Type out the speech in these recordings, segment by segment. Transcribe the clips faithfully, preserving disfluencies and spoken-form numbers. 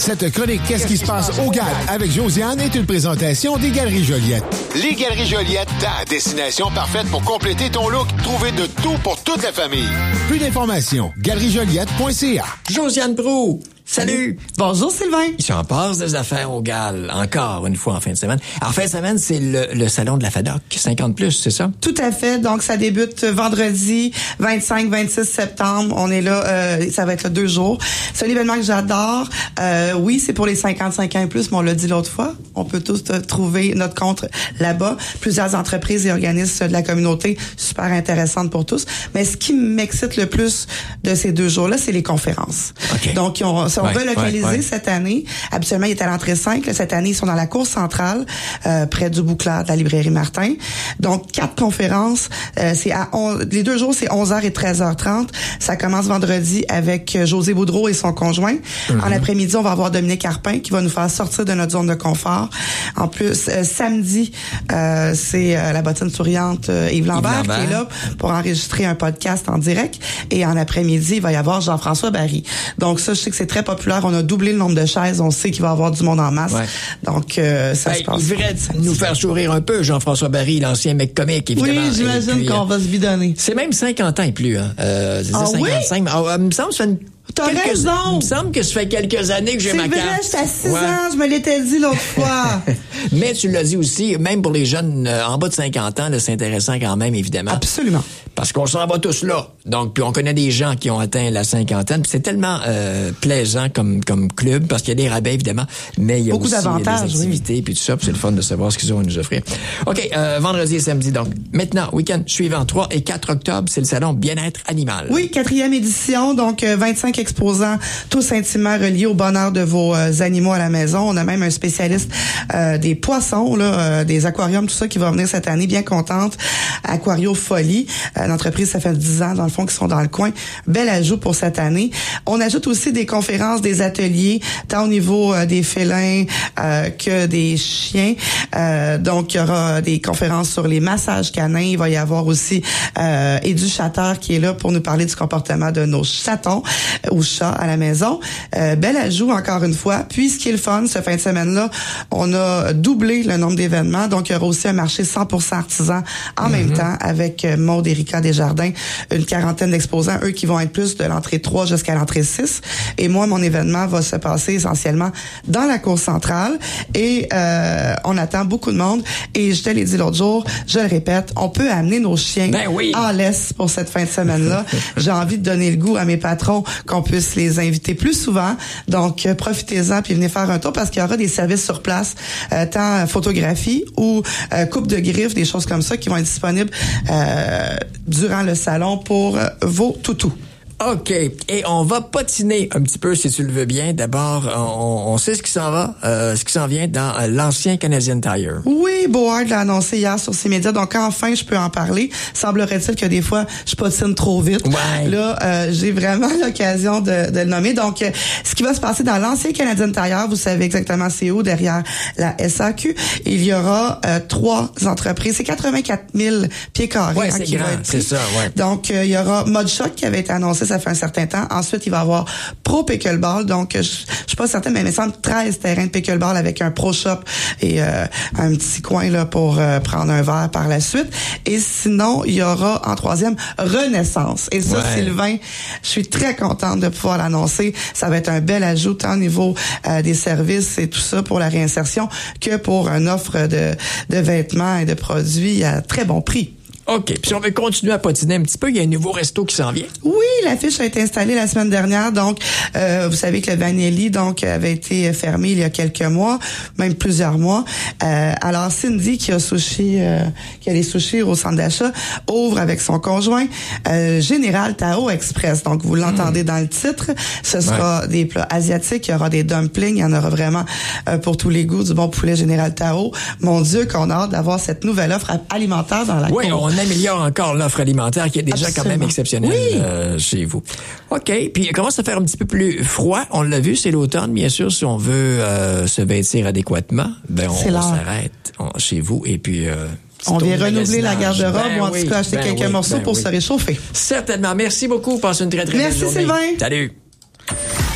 Cette chronique Qu'est-ce qui se passe au G A L avec Josiane est une présentation des Galeries Joliette. Les Galeries Joliette, ta destination parfaite pour compléter ton look. Trouver de tout pour toute la famille. Plus d'informations, galerie joliette point c a. Josiane Brou. Salut! Bonjour Sylvain! Il s'en passe des affaires au G A L, encore une fois en fin de semaine. En fin de semaine, c'est le, le salon de la FADOC, cinquante plus, c'est ça? Tout à fait. Donc, ça débute vendredi vingt-cinq vingt-six septembre. On est là, euh, ça va être là deux jours. C'est un événement que j'adore. Euh, oui, c'est pour les cinquante-cinq ans et plus, mais on l'a dit l'autre fois. On peut tous trouver notre compte là-bas. Plusieurs entreprises et organismes de la communauté, super intéressantes pour tous. Mais ce qui m'excite le plus de ces deux jours-là, c'est les conférences. Okay. Donc, ils ont, On ouais, va localiser ouais, ouais. cette année. Habituellement, il est à l'entrée cinq. Là, cette année, ils sont dans la cour centrale, euh, près du Bouclard de la librairie Martin. Donc, quatre conférences. Euh, c'est à on, les deux jours, c'est onze heures et treize heures trente. Ça commence vendredi avec José Boudreau et son conjoint. Mm-hmm. En après-midi, on va avoir Dominique Arpin qui va nous faire sortir de notre zone de confort. En plus, euh, samedi, euh, c'est euh, la bottine souriante euh, Yves Lambert, Yves Lambert qui est là pour enregistrer un podcast en direct. Et en après-midi, il va y avoir Jean-François Barry. Donc, ça, je sais que c'est très populaire. On a doublé le nombre de chaises. On sait qu'il va y avoir du monde en masse. Ouais. Donc, euh, ça ben, se passe. Il devrait nous faire sourire un peu, Jean-François Barry, l'ancien mec comique, évidemment. Oui, j'imagine puis, qu'on va se bidonner. C'est même cinquante ans et plus. Hein. Euh, c'est ah, cinquante-cinq. Oui? Ah, euh, il me semble que ça fait une T'as quelques... raison! Il me semble que ça fait quelques années que j'ai ma carte. C'est vrai, j'étais à six ouais. ans, je me l'étais dit l'autre fois. Mais tu l'as dit aussi, même pour les jeunes euh, en bas de cinquante ans, là, c'est intéressant quand même, évidemment. Absolument. Parce qu'on s'en va tous là. Donc, puis on connaît des gens qui ont atteint la cinquantaine. Puis c'est tellement euh, plaisant comme comme club, parce qu'il y a des rabais, évidemment, mais il y a beaucoup aussi d'avantages, des activités, oui. puis tout ça, puis c'est le fun de savoir ce qu'ils ont à nous offrir. OK, euh, vendredi et samedi, donc. Maintenant, week-end suivant, trois et quatre octobre, c'est le salon Bien-être animal. Oui, quatrième édition, donc euh, vingt-cinq exposants, tous intimement reliés au bonheur de vos euh, animaux à la maison. On a même un spécialiste euh, des poissons, là, euh, des aquariums, tout ça, qui va venir cette année, bien contente. Aquario Folie, euh, l'entreprise, ça fait dix ans, dans le fond, qui sont dans le coin. Bel ajout pour cette année. On ajoute aussi des conférences, des ateliers, tant au niveau euh, des félins euh, que des chiens. Euh, donc, il y aura des conférences sur les massages canins. Il va y avoir aussi euh, Edu Chatter qui est là pour nous parler du comportement de nos chatons ou chats à la maison. Euh, bel ajout, encore une fois. Puis, ce qui est le fun, ce fin de semaine-là, on a doublé le nombre d'événements. Donc, il y aura aussi un marché cent pour cent artisan en mm-hmm. même temps avec Maude et Rika Desjardins, une quarantaine d'exposants, eux qui vont être plus de l'entrée trois jusqu'à l'entrée six. Et moi, mon événement va se passer essentiellement dans la cour centrale et euh, on attend beaucoup de monde. Et je te l'ai dit l'autre jour, je le répète, on peut amener nos chiens ben oui. en laisse pour cette fin de semaine-là. J'ai envie de donner le goût à mes patrons qu'on puisse les inviter plus souvent. Donc, euh, profitez-en puis venez faire un tour parce qu'il y aura des services sur place, euh, tant photographie ou euh, coupe de griffes, des choses comme ça qui vont être disponibles euh, durant le salon pour euh, vos toutous. OK. Et on va patiner un petit peu, si tu le veux bien. D'abord, on, on sait ce qui s'en va, euh, ce qui s'en vient dans euh, l'ancien Canadian Tire. Oui, Board l'a annoncé hier sur ses médias. Donc, enfin, je peux en parler. Semblerait-il que des fois, je patine trop vite. Ouais. Là, euh, j'ai vraiment l'occasion de, de le nommer. Donc, euh, ce qui va se passer dans l'ancien Canadian Tire, vous savez exactement c'est où, derrière la S A Q. Il y aura euh, trois entreprises. C'est quatre-vingt-quatre mille pieds carrés. Ouais, hein, c'est qui grand, va être c'est ça, ouais. Donc, euh, il y aura Modshock qui avait été annoncé, ça fait un certain temps. Ensuite, il va y avoir Pro Pickleball. Donc, je, je suis pas certaine, mais il me semble treize terrains de pickleball avec un Pro Shop et euh, un petit coin là pour euh, prendre un verre par la suite. Et sinon, il y aura en troisième Renaissance. Et ça, ouais. Sylvain, je suis très contente de pouvoir l'annoncer. Ça va être un bel ajout tant au niveau euh, des services et tout ça pour la réinsertion que pour une offre de, de vêtements et de produits à très bon prix. OK. Puis si on veut continuer à patiner un petit peu, il y a un nouveau resto qui s'en vient. Oui, l'affiche a été installée la semaine dernière. Donc, euh, vous savez que le Vanelli donc avait été fermé il y a quelques mois, même plusieurs mois. Euh, alors, Cindy, qui a sushi, euh, qui a les sushis au centre d'achat, ouvre avec son conjoint euh, Général Tao Express. Donc, vous l'entendez mmh. dans le titre. Ce sera ouais. des plats asiatiques. Il y aura des dumplings. Il y en aura vraiment euh, pour tous les goûts du bon poulet Général Tao. Mon Dieu, qu'on a hâte d'avoir cette nouvelle offre alimentaire dans la oui, cour. On améliore encore l'offre alimentaire qui est déjà Absolument. Quand même exceptionnelle oui. euh, chez vous. OK. Puis il commence à faire un petit peu plus froid. On l'a vu, c'est l'automne, bien sûr. Si on veut euh, se vêtir adéquatement, ben on, on s'arrête on, chez vous et puis... Euh, on vient renouveler la garde-robe ben ou en oui, tout cas acheter ben quelques oui, morceaux ben pour oui. se réchauffer. Certainement. Merci beaucoup. Passe une très, très Merci, belle journée. Merci, Sylvain. Salut.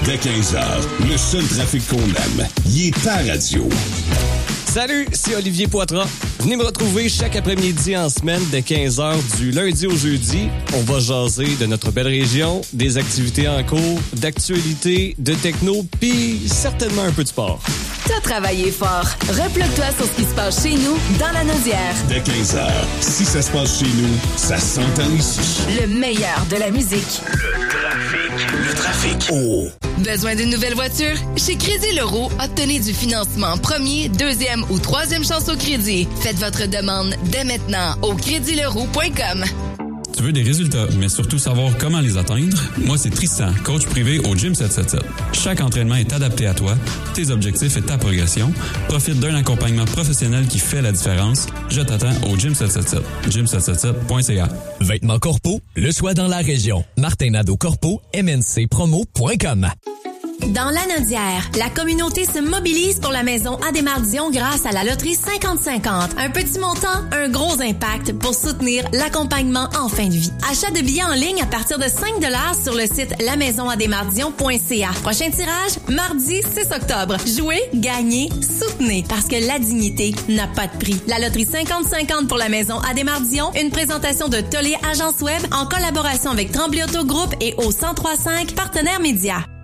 Dès quinze heures, le seul trafic qu'on aime, il est à radio. Salut, c'est Olivier Poitras. Venez me retrouver chaque après-midi en semaine dès quinze heures du lundi au jeudi. On va jaser de notre belle région, des activités en cours, d'actualité, de techno, puis certainement un peu de sport. T'as travaillé fort. Replogue-toi sur ce qui se passe chez nous dans la Naudière. Dès quinze heures, si ça se passe chez nous, ça s'entend ici. Le meilleur de la musique. Le trafic. Le trafic. Oh! Besoin d'une nouvelle voiture? Chez Crédit Leroux, obtenez du financement premier, deuxième ou troisième chance au crédit. Faites votre demande dès maintenant au crédit leroux point com. Tu veux des résultats, mais surtout savoir comment les atteindre? Moi, c'est Tristan, coach privé au Gym sept cent soixante-dix-sept. Chaque entraînement est adapté à toi, tes objectifs et ta progression. Profite d'un accompagnement professionnel qui fait la différence. Je t'attends au Gym sept cent soixante-dix-sept. gym sept cent soixante-dix-sept point c a. Vêtements Corpo, le choix dans la région. Martin Nadeau Corpo, m n c promo point com. Dans la Naudière, la communauté se mobilise pour la maison Adémar-Dion grâce à la loterie cinquante cinquante. Un petit montant, un gros impact pour soutenir l'accompagnement en fin de vie. Achat de billets en ligne à partir de cinq dollars sur le site la maison adémar-dion point c a. Prochain tirage, mardi six octobre. Jouez, gagnez, soutenez, parce que la dignité n'a pas de prix. La loterie cinquante cinquante pour la maison Adémar-Dion, une présentation de Tollé Agence Web en collaboration avec Tremblay Auto Group et au cent trois virgule cinq Partenaires Médias.